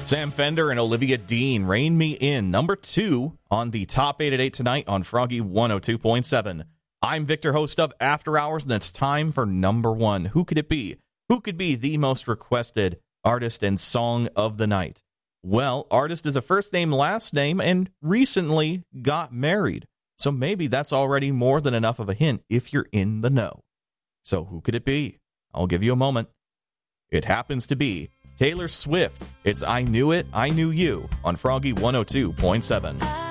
Sam Fender and Olivia Dean, Rein Me In, number 2 on the Top 8 at 8 tonight on Froggy 102.7. I'm Victor, host of After Hours, and it's time for number 1. Who could it be? Who could be the most requested artist and song of the night? Well, artist is a first name, last name, and recently got married. So maybe that's already more than enough of a hint if you're in the know. So who could it be? I'll give you a moment. It happens to be Taylor Swift. It's I Knew It, I Knew You on Froggy 102.7.